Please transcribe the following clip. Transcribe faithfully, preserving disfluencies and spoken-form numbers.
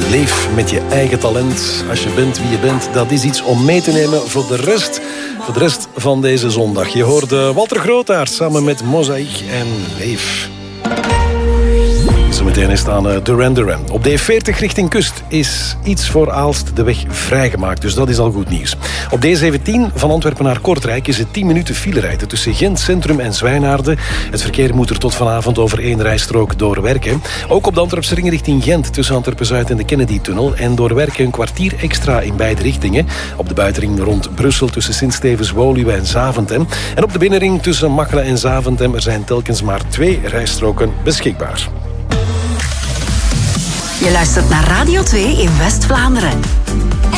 Leef met je eigen talent. Als je bent wie je bent, dat is iets om mee te nemen voor de rest, voor de rest van deze zondag. Je hoorde Walter Grootaert samen met Mozaïek en Leef. Zometeen is het aan Duran Duran. Op de E veertig richting kust is iets voor Aalst de weg vrijgemaakt. Dus dat is al goed nieuws. Op de E zeventien van Antwerpen naar Kortrijk is het tien minuten file rijden tussen Gent Centrum en Zwijnaarden. Het verkeer moet er tot vanavond over één rijstrook doorwerken. Ook op de Antwerpse ring richting Gent tussen Antwerpen-Zuid en de Kennedy-tunnel. En doorwerken een kwartier extra in beide richtingen. Op de buitenring rond Brussel tussen Sint-Stevens, Woluwe en Zaventem. En op de binnenring tussen Machelen en Zaventem er zijn telkens maar twee rijstroken beschikbaar. Je luistert naar Radio twee in West-Vlaanderen.